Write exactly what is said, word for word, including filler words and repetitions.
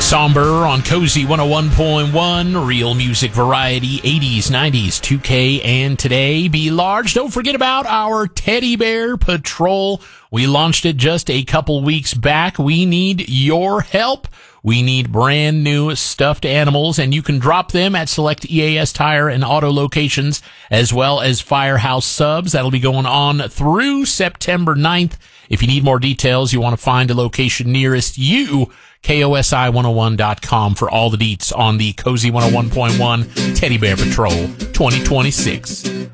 Somber on Cozy one oh one point one, real music variety, eighties, nineties, two K, and today. Be large. Don't forget about our Teddy Bear Patrol. We launched it just a couple weeks back. We need your help. We need brand new stuffed animals, and you can drop them at select E A S tire and auto locations, as well as Firehouse Subs. That'll be going on through September ninth. If you need more details, you want to find a location nearest you, K O S I one oh one dot com for all the deets on the Cozy one oh one point one Teddy Bear Patrol twenty twenty-six.